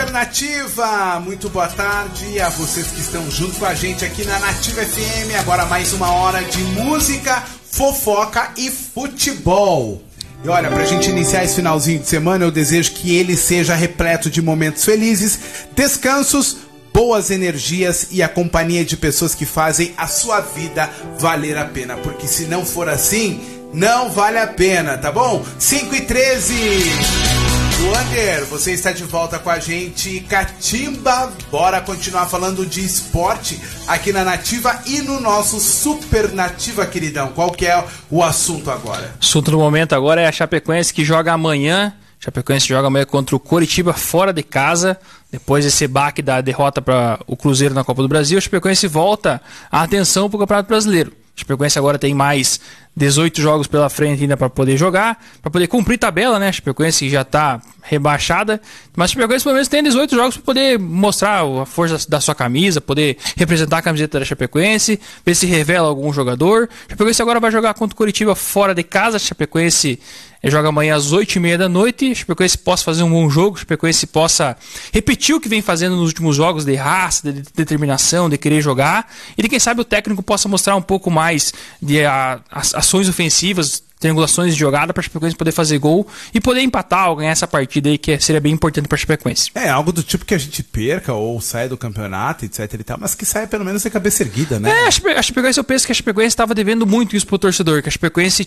Nativa, muito boa tarde a vocês que estão junto com a gente aqui na Nativa FM. Agora mais uma hora de música, fofoca e futebol. E olha, pra gente iniciar esse finalzinho de semana, eu desejo que ele seja repleto de momentos felizes, descansos, boas energias e a companhia de pessoas que fazem a sua vida valer a pena. Porque se não for assim, não vale a pena, tá bom? 5h13. Wander, você está de volta com a gente, Catimba. Bora continuar falando de esporte aqui na Nativa e no nosso Super Nativa, queridão. Qual que é o assunto agora? O assunto do momento agora é a Chapecoense, que joga amanhã. Chapecoense joga amanhã contra o Coritiba fora de casa. Depois desse baque da derrota para o Cruzeiro na Copa do Brasil, a Chapecoense volta a atenção para o Campeonato Brasileiro. A Chapecoense agora tem mais 18 jogos pela frente ainda para poder jogar, para poder cumprir tabela, né? A Chapecoense já está rebaixada, mas a Chapecoense pelo menos tem 18 jogos para poder mostrar a força da sua camisa, poder representar a camiseta da Chapecoense, ver se revela algum jogador. A Chapecoense agora vai jogar contra o Coritiba fora de casa. A Chapecoense joga amanhã às 8h30 da noite. A Chapecoense possa fazer um bom jogo, a Chapecoense possa repetir o que vem fazendo nos últimos jogos, de raça, de determinação, de querer jogar, e de quem sabe o técnico possa mostrar um pouco mais de ações ofensivas, triangulações de jogada para a Chapecoense poder fazer gol e poder empatar ou ganhar essa partida aí, que seria bem importante para a Chapecoense. É, algo do tipo que a gente perca ou saia do campeonato, etc e tal, mas que saia pelo menos de cabeça erguida, né? É, a Chapecoense, eu penso que a Chapecoense estava devendo muito isso pro torcedor, que a Chapecoense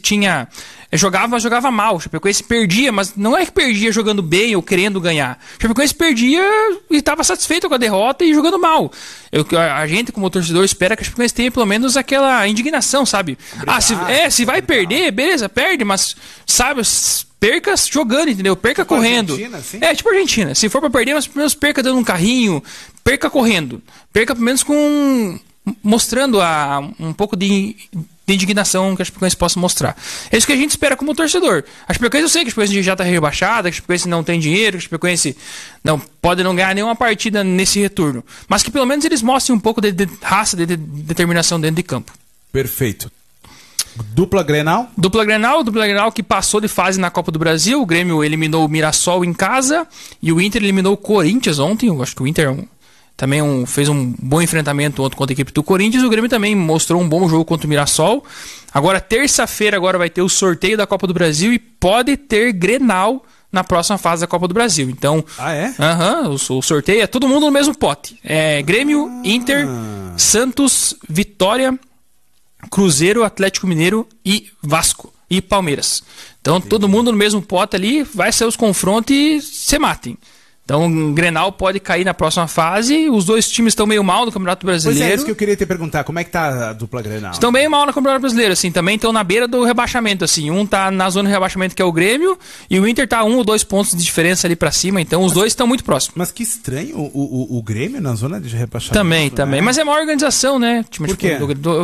jogava mal, a Chapecoense perdia, mas não é que perdia jogando bem ou querendo ganhar. A Chapecoense perdia e estava satisfeito com a derrota e jogando mal. A gente, como torcedor, espera que a Chapecoense tenha pelo menos aquela indignação, sabe? Se vai perder, beleza, perde, mas, sabe, perca jogando, entendeu? Perca tipo correndo. Assim? É, tipo Argentina. Se for pra perder, mas pelo menos perca dando um carrinho, perca correndo. Perca pelo menos mostrando um pouco de indignação que a Chapecoense possa mostrar. É isso que a gente espera como torcedor. A Chapecoense, eu sei que a Chapecoense já está rebaixada, que a Chapecoense não tem dinheiro, que a Chapecoense pode não ganhar nenhuma partida nesse retorno. Mas que pelo menos eles mostrem um pouco de raça, de determinação dentro de campo. Perfeito. Dupla Grenal? Dupla Grenal que passou de fase na Copa do Brasil. O Grêmio eliminou o Mirassol em casa e o Inter eliminou o Corinthians ontem. Eu acho que o Inter também fez um bom enfrentamento ontem contra a equipe do Corinthians. O Grêmio também mostrou um bom jogo contra o Mirassol. Agora, terça-feira, vai ter o sorteio da Copa do Brasil e pode ter Grenal na próxima fase da Copa do Brasil. Então, o sorteio é todo mundo no mesmo pote. É Grêmio, Inter, Santos, Vitória, Cruzeiro, Atlético Mineiro e Vasco e Palmeiras. Então, todo mundo no mesmo pote ali, vai ser os confrontos e se matem. Então, o Grenal pode cair na próxima fase. Os dois times estão meio mal no Campeonato Brasileiro. Pois é, isso que eu queria te perguntar. Como é que tá a dupla Grenal? Estão bem mal no Campeonato Brasileiro, assim. Também estão na beira do rebaixamento, assim. Um tá na zona de rebaixamento, que é o Grêmio, e o Inter tá 1 ou 2 pontos de diferença ali pra cima. Então, os dois estão muito próximos. Mas que estranho o Grêmio na zona de rebaixamento. Também. Mas é uma organização, né? Por quê?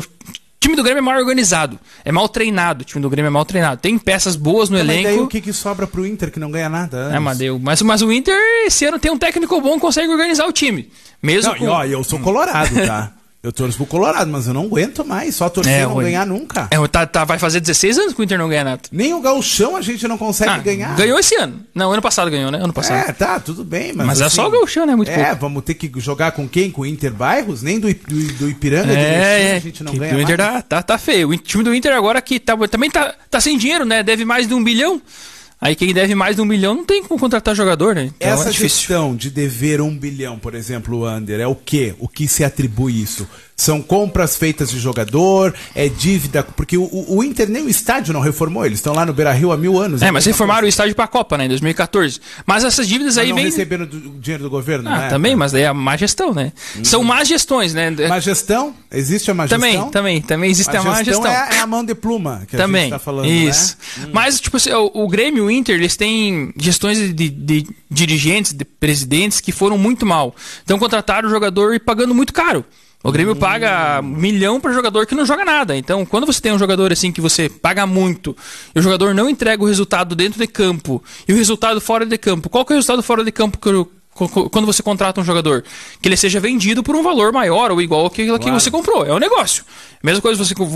O time do Grêmio é mal organizado, é mal treinado. O time do Grêmio é mal treinado. Tem peças boas no elenco. Mas daí o que sobra pro Inter que não ganha nada? Mas o Inter esse ano tem um técnico bom, consegue organizar o time. Eu sou colorado, tá? Eu torço pro Colorado, mas eu não aguento mais. Só torcer e não ganhar nunca. Vai fazer 16 anos que o Inter não ganha nada. Nem o Gauchão a gente não consegue ganhar. Ganhou esse ano. Não, ano passado ganhou, né? Ano passado. Tudo bem. Mas assim, é só o Gauchão, né? Muito pouco. Vamos ter que jogar com quem? Com o Inter Bairros? Nem do Ipiranga a gente não ganha. O Inter tá feio. O time do Inter agora que também tá sem dinheiro, né? Deve mais de 1 bilhão. Aí quem deve mais de 1 bilhão não tem como contratar jogador, né? Então essa gestão de dever 1 bilhão, por exemplo, Wander, é o quê? O que se atribui isso? São compras feitas de jogador, é dívida, porque o Inter nem o estádio não reformou, eles estão lá no Beira-Rio há 1000 anos. Mas reformaram o estádio para a Copa, né, em 2014. Mas essas dívidas aí não vêm... recebendo dinheiro do governo, né? Também, mas daí é a má gestão, né? São más gestões, né? Má gestão? Existe a má gestão? Também existe a má gestão. É a mão de pluma que a gente está falando, isso. Né? Mas, tipo assim, o Grêmio e o Inter, eles têm gestões de dirigentes, de presidentes que foram muito mal. Então contrataram o jogador e pagando muito caro. O Grêmio paga 1 milhão para jogador que não joga nada. Então, quando você tem um jogador assim que você paga muito e o jogador não entrega o resultado dentro de campo e o resultado fora de campo, qual que é o resultado fora de campo quando você contrata um jogador? Que ele seja vendido por um valor maior ou igual ao que você comprou. É um negócio. Mesma coisa você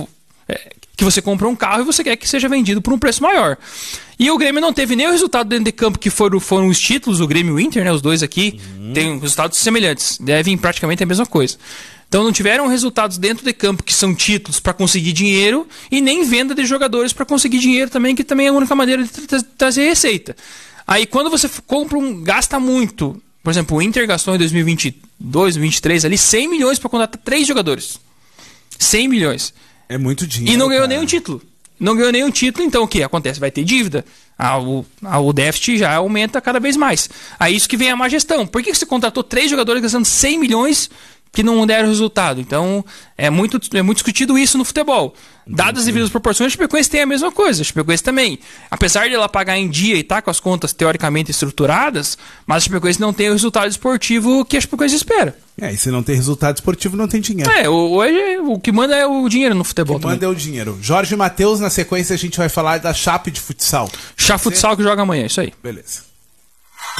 Que você compra um carro e você quer que seja vendido por um preço maior. E o Grêmio não teve nem o resultado dentro de campo que foram os títulos, o Grêmio e o Inter, né? Os dois aqui têm resultados semelhantes, devem praticamente a mesma coisa. Então não tiveram resultados dentro de campo que são títulos para conseguir dinheiro e nem venda de jogadores para conseguir dinheiro também, que também é a única maneira de trazer receita. Aí quando você gasta muito, por exemplo, o Inter gastou em 2022, 2023 ali 100 milhões para contratar 3 jogadores. 100 milhões. É muito dinheiro. E não ganhou nenhum título. Não ganhou nenhum título, então o que acontece? Vai ter dívida. O déficit já aumenta cada vez mais. Aí isso que vem a má gestão. Por que você contratou 3 jogadores gastando 100 milhões que não deram resultado? Então, é muito discutido isso no futebol. Dadas as devidas proporções, a Chapecoense tem a mesma coisa. A Chapecoense também. Apesar de ela pagar em dia e tá com as contas teoricamente estruturadas, mas a Chapecoense não tem o resultado esportivo que a Chapecoense espera. E se não tem resultado esportivo, não tem dinheiro. Hoje o que manda é o dinheiro no futebol. O que manda é o dinheiro. Jorge Matheus, na sequência a gente vai falar da Chape de futsal. Chape Futsal que joga amanhã, isso aí. Beleza.